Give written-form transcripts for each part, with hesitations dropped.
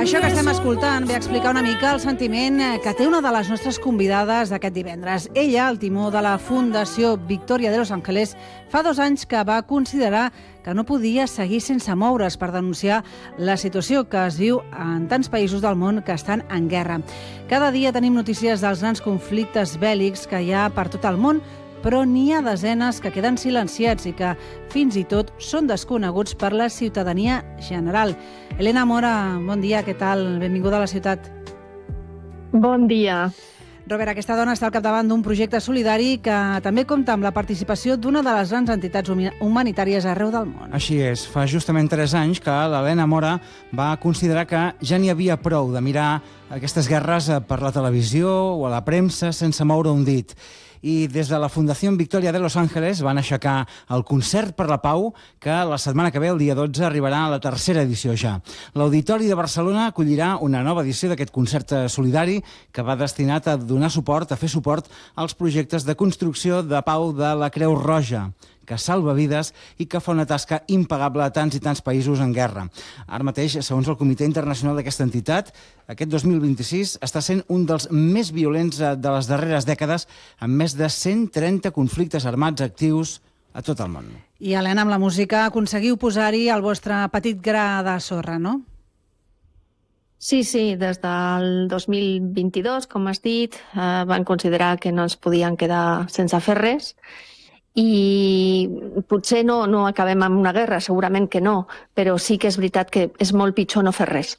Això que estem escoltant ve a explicar una mica el sentiment que té una de les nostres convidades d'aquest divendres. Ella, al timó de la Fundació Victoria de Los Ángeles, fa 2 anys que va considerar que no podia seguir sense moure's per denunciar la situació que es viu en tants països del món que estan en guerra. Cada dia tenim notícies dels grans conflictes bèl·lics que hi ha per tot el món, però n'hi ha desenes que queden silenciats i que fins i tot són desconeguts per la ciutadania general. Elena Mora, bon dia, què tal? Benvinguda a la ciutat. Bon dia. Robert, aquesta dona està al capdavant d'un projecte solidari que també compta amb la participació d'una de les grans entitats humanitàries arreu del món. Així és, fa justament 3 anys que l'Elena Mora va considerar que ja n'hi havia prou de mirar aquestes guerres per la televisió o a la premsa sense moure un dit. I des de la Fundació Victoria de Los Ángeles van aixecar el Concert per la Pau, que la setmana que ve, el dia 12, arribarà a la 3a edició ja. L'Auditori de Barcelona acollirà una nova edició d'aquest concert solidari que va destinat a donar suport, a fer suport als projectes de construcció de pau de la Creu Roja, que salva vides i que fa una tasca impagable a tants i tants països en guerra. Ara mateix, segons el Comitè Internacional d'aquesta entitat, aquest 2026 està sent un dels més violents de les darreres dècades, amb més de 130 conflictes armats actius a tot el món. I, Helena, amb la música aconseguiu posar-hi el vostre petit gra de sorra, no? Sí, des del 2022, com has dit, van considerar que no ens podien quedar sense fer res, i potser no acabem amb una guerra, segurament que no, però sí que és veritat que és molt pitjor no fer res.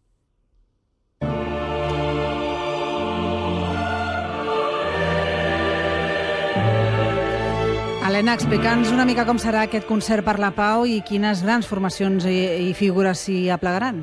Helena, explica'ns una mica com serà aquest concert per la pau i quines grans formacions i figures s'hi aplegaran.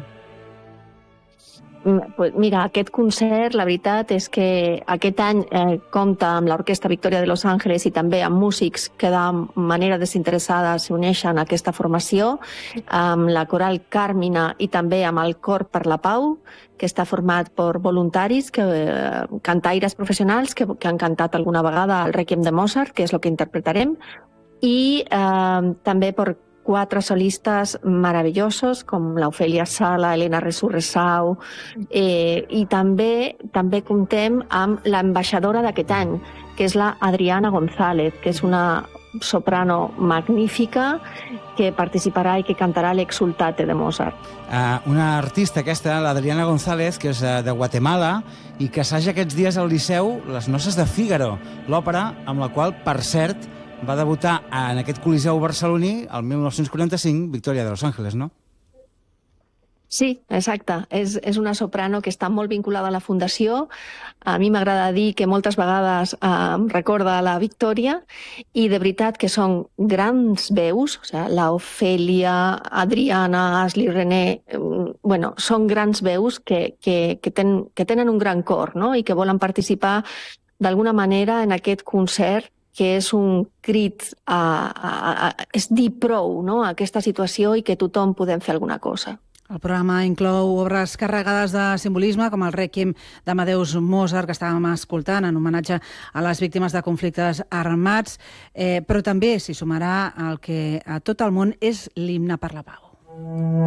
Mira, aquest concert, la veritat és que aquest any compta amb l'Orquestra Victoria de Los Ángeles i també amb músics que de manera desinteressada s'uneixen a aquesta formació, amb la Coral Carmina i també amb el Cor per la Pau, que està format per voluntaris, cantaires professionals que han cantat alguna vegada el Rèquiem de Mozart, que és el que interpretarem, i també per 4 solistes meravellosos, com l'Ofèlia Sala, Elena Resurresau, i també comptem amb l'ambaixadora d'aquest any, que és la Adriana González, que és una soprano magnífica que participarà i que cantarà l'Exultate de Mozart. Una artista aquesta, l'Adriana González, que és de Guatemala i que assaja aquests dies al Liceu Les Noces de Fígaro, l'òpera amb la qual, per cert, va debutar en aquest Coliseu barceloní el 1945, Victoria de Los Ángeles, no? Sí, exacte. És una soprano que està molt vinculada a la Fundació. A mi m'agrada dir que moltes vegades em recorda la Victòria i de veritat que són grans veus, l'Ofèlia, Adriana, Ashley René, són grans veus que tenen un gran cor, no? I que volen participar d'alguna manera en aquest concert, que és un crit és dir prou, no?, a aquesta situació i que tothom podem fer alguna cosa. El programa inclou obres carregades de simbolisme, com el Rèquiem d'Amadeus Mozart, que estàvem escoltant en homenatge a les víctimes de conflictes armats, però també s'hi sumarà el que a tot el món és l'himne per la pau.